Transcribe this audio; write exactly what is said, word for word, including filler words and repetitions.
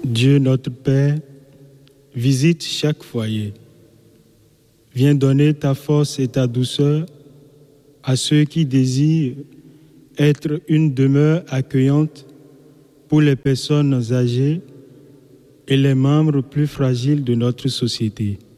Dieu notre Père, visite chaque foyer. Viens donner ta force et ta douceur à ceux qui désirent être une demeure accueillante pour les personnes âgées et les membres plus fragiles de notre société.